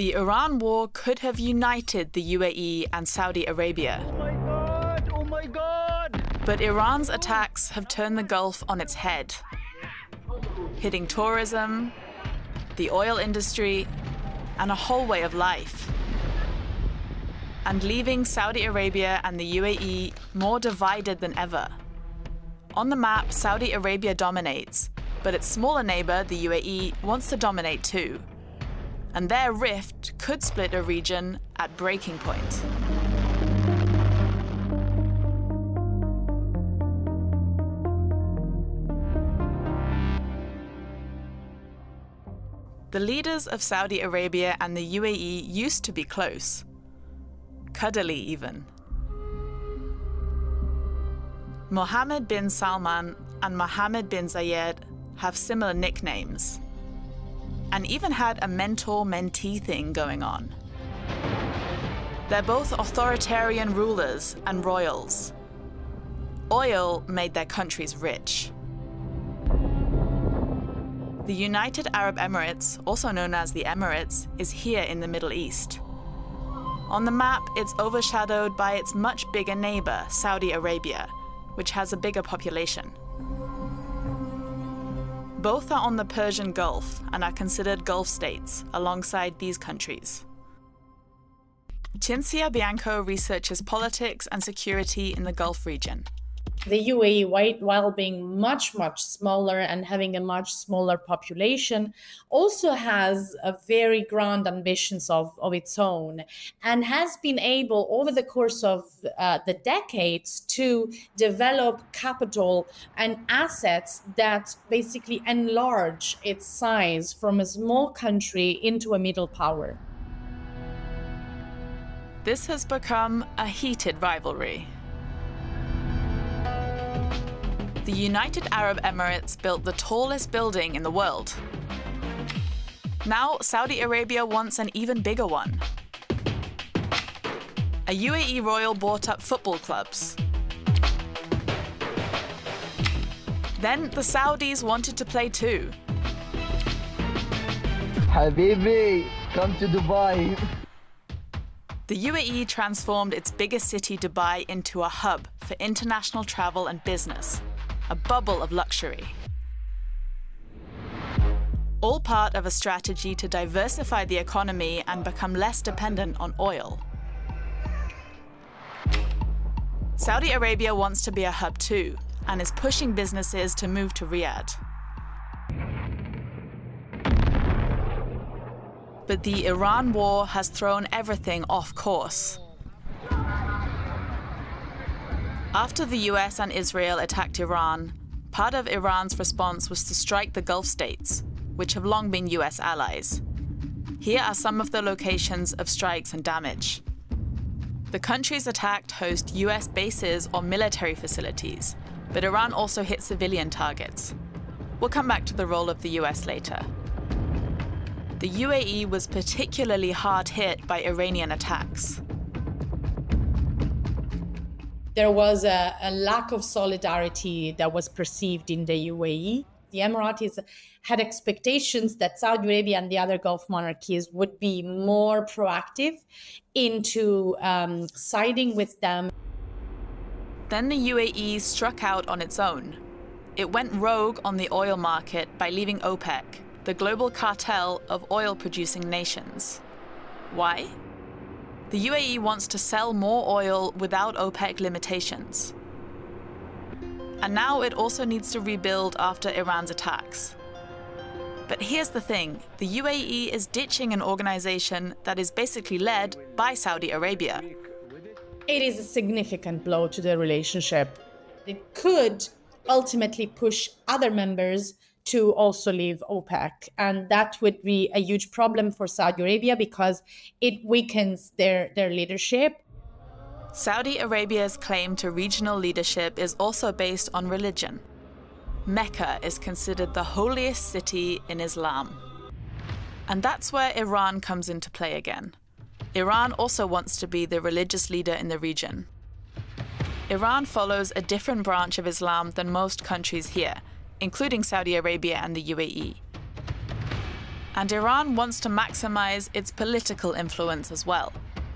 The Iran war could have united the UAE and Saudi Arabia. Oh my God! Oh my God! But Iran's attacks have turned the Gulf on its head, hitting tourism, the oil industry, and a whole way of life, and leaving Saudi Arabia and the UAE more divided than ever. On the map, Saudi Arabia dominates, but its smaller neighbor, the UAE, wants to dominate too. And their rift could split a region at breaking point. The leaders of Saudi Arabia and the UAE used to be close, cuddly even. Mohammed bin Salman and Mohammed bin Zayed have similar nicknames, and even had a mentor-mentee thing going on. They're both authoritarian rulers and royals. Oil made their countries rich. The United Arab Emirates, also known as the Emirates, is here in the Middle East. On the map, it's overshadowed by its much bigger neighbor, Saudi Arabia, which has a bigger population. Both are on the Persian Gulf and are considered Gulf states alongside these countries. Cinzia Bianco researches politics and security in the Gulf region. The UAE, while being much, much smaller and having a much smaller population, also has a very grand ambitions of its own, and has been able, over the course of the decades, to develop capital and assets that basically enlarge its size from a small country into a middle power. This has become a heated rivalry. The United Arab Emirates built the tallest building in the world. Now, Saudi Arabia wants an even bigger one. A UAE royal bought up football clubs. Then the Saudis wanted to play too. Habibi, come to Dubai. The UAE transformed its biggest city, Dubai, into a hub for international travel and business, a bubble of luxury. All part of a strategy to diversify the economy and become less dependent on oil. Saudi Arabia wants to be a hub too, and is pushing businesses to move to Riyadh. But the Iran war has thrown everything off course. After the US and Israel attacked Iran, part of Iran's response was to strike the Gulf states, which have long been US allies. Here are some of the locations of strikes and damage. The countries attacked host US bases or military facilities, but Iran also hit civilian targets. We'll come back to the role of the US later. The UAE was particularly hard hit by Iranian attacks. There was a lack of solidarity that was perceived in the UAE. The Emiratis had expectations that Saudi Arabia and the other Gulf monarchies would be more proactive into siding with them. Then the UAE struck out on its own. It went rogue on the oil market by leaving OPEC, the global cartel of oil-producing nations. Why? The UAE wants to sell more oil without OPEC limitations. And now it also needs to rebuild after Iran's attacks. But here's the thing, the UAE is ditching an organization that is basically led by Saudi Arabia. It is a significant blow to the relationship. It could ultimately push other members to also leave OPEC. And that would be a huge problem for Saudi Arabia because it weakens their leadership. Saudi Arabia's claim to regional leadership is also based on religion. Mecca is considered the holiest city in Islam. And that's where Iran comes into play again. Iran also wants to be the religious leader in the region. Iran follows a different branch of Islam than most countries here, including Saudi Arabia and the UAE. And Iran wants to maximize its political influence as well.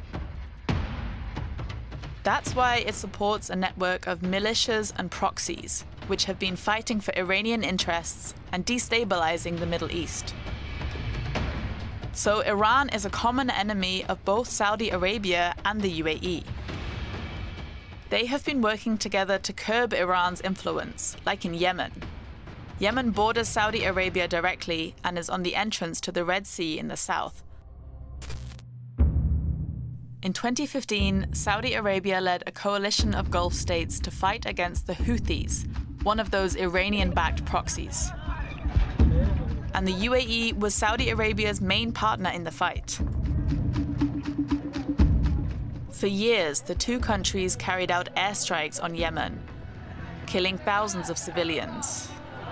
That's why it supports a network of militias and proxies, which have been fighting for Iranian interests and destabilizing the Middle East. So Iran is a common enemy of both Saudi Arabia and the UAE. They have been working together to curb Iran's influence, like in Yemen. Yemen borders Saudi Arabia directly and is on the entrance to the Red Sea in the south. In 2015, Saudi Arabia led a coalition of Gulf states to fight against the Houthis, one of those Iranian-backed proxies. And the UAE was Saudi Arabia's main partner in the fight. For years, the two countries carried out airstrikes on Yemen, killing thousands of civilians.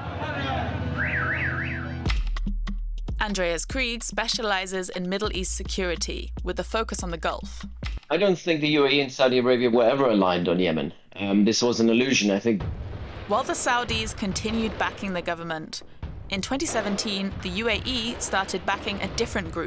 Andreas Krieg specializes in Middle East security, with a focus on the Gulf. I don't think the UAE and Saudi Arabia were ever aligned on Yemen. This was an illusion, I think. While the Saudis continued backing the government, in 2017, the UAE started backing a different group.